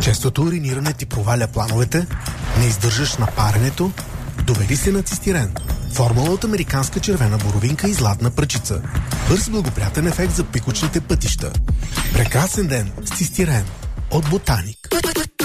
Честото уриниране ти проваля плановете, не издържаш на паренето, довери се на цистирен. Формула от американска червена боровинка и златна пръчица. Бърз благоприятен ефект за пикочните пътища. Прекрасен ден с цистирен от Ботаник.